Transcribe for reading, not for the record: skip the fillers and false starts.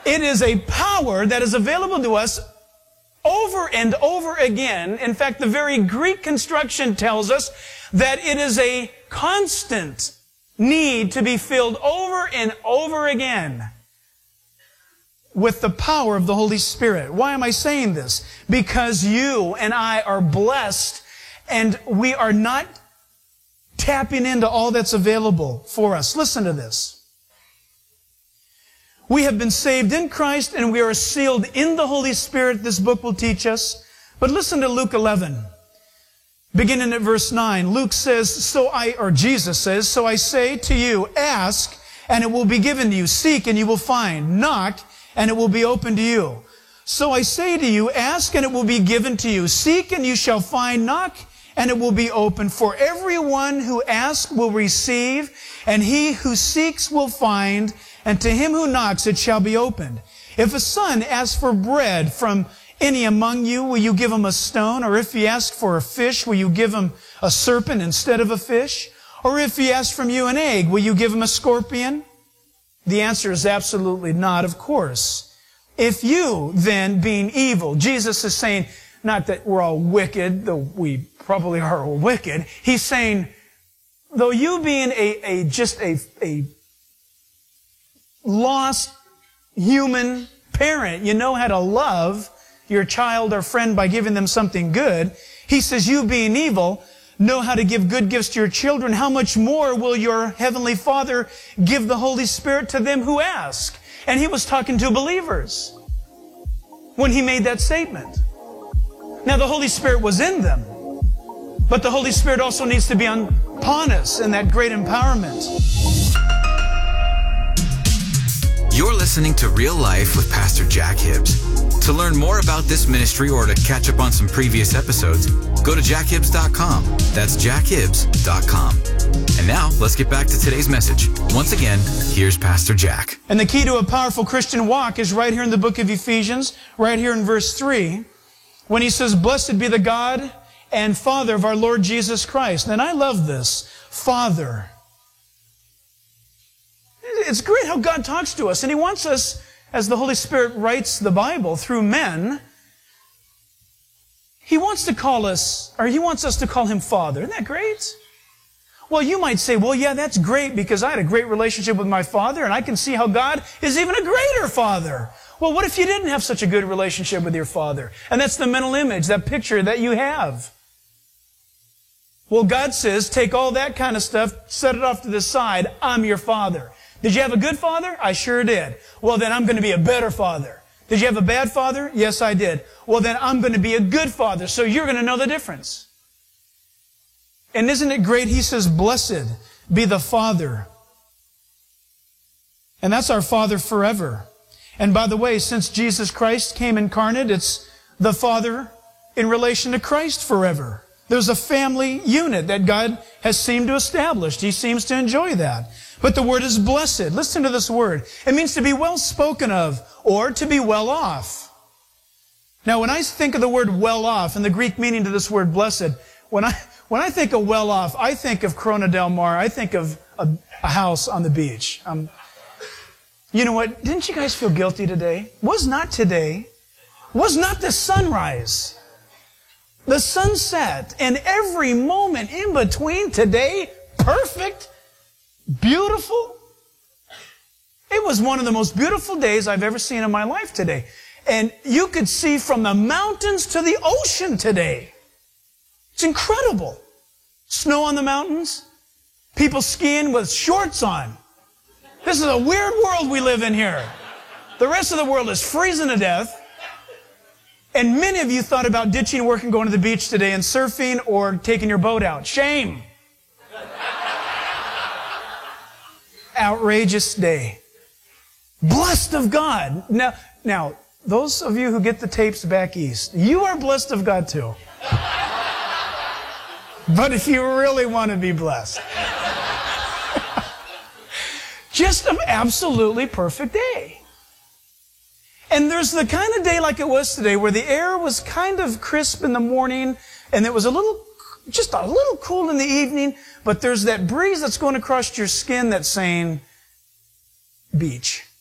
It is a power that is available to us over and over again. In fact, the very Greek construction tells us that it is a constant need to be filled over and over again with the power of the Holy Spirit. Why am I saying this? Because you and I are blessed, and we are not tapping into all that's available for us. Listen to this. We have been saved in Christ, and we are sealed in the Holy Spirit, this book will teach us. But listen to Luke 11. Beginning at verse 9, Luke says, Jesus says, "So I say to you, ask, and it will be given to you. Seek, and you will find. Knock, and it will be opened to you. So I say to you, ask, and it will be given to you. Seek, and you shall find. Knock, and it will be opened. For everyone who asks will receive, and he who seeks will find, and to him who knocks it shall be opened. If a son asks for bread from any among you, will you give him a stone? Or if he asks for a fish, will you give him a serpent instead of a fish? Or if he asks from you an egg, will you give him a scorpion?" The answer is absolutely not, of course. If you, then, being evil, Jesus is saying, not that we're all wicked, though we probably are all wicked. He's saying, though you being a lost human parent, you know how to love your child or friend by giving them something good. He says, you being evil, know how to give good gifts to your children. How much more will your Heavenly Father give the Holy Spirit to them who ask? And he was talking to believers when he made that statement. Now, the Holy Spirit was in them, but the Holy Spirit also needs to be upon us in that great empowerment. You're listening to Real Life with Pastor Jack Hibbs. To learn more about this ministry or to catch up on some previous episodes, go to jackhibbs.com. That's jackhibbs.com. And now, let's get back to today's message. Once again, here's Pastor Jack. And the key to a powerful Christian walk is right here in the book of Ephesians, right here in verse 3, when he says, "Blessed be the God and Father of our Lord Jesus Christ." And I love this. Father. It's great how God talks to us, and he wants us, as the Holy Spirit writes the Bible through men, he wants us to call him Father. Isn't that great? Well, you might say, well, yeah, that's great because I had a great relationship with my father, and I can see how God is even a greater Father. Well, what if you didn't have such a good relationship with your father? And that's the mental image, that picture that you have. Well, God says, take all that kind of stuff, set it off to the side. I'm your father. Did you have a good father? I sure did. Well, then I'm going to be a better father. Did you have a bad father? Yes, I did. Well, then I'm going to be a good father. So you're going to know the difference. And isn't it great? He says, blessed be the Father. And that's our Father forever. And by the way, since Jesus Christ came incarnate, it's the Father in relation to Christ forever. There's a family unit that God has seemed to establish. He seems to enjoy that. But the word is blessed. Listen to this word. It means to be well spoken of or to be well off. Now, when I think of the word well off and the Greek meaning to this word blessed, when I think of well off, I think of Corona del Mar. I think of a house on the beach. You know what? Didn't you guys feel guilty today? Was not today. Was not the sunrise. The sunset and every moment in between today, perfect, beautiful. It was one of the most beautiful days I've ever seen in my life today. And you could see from the mountains to the ocean today. It's incredible. Snow on the mountains. People skiing with shorts on. This is a weird world we live in here. The rest of the world is freezing to death. And many of you thought about ditching work and going to the beach today and surfing or taking your boat out. Shame. Outrageous day. Blessed of God. Now, those of you who get the tapes back east, you are blessed of God too. But if you really want to be blessed, just an absolutely perfect day. And there's the kind of day like it was today where the air was kind of crisp in the morning and it was just a little cool in the evening, but there's that breeze that's going across your skin that's saying beach.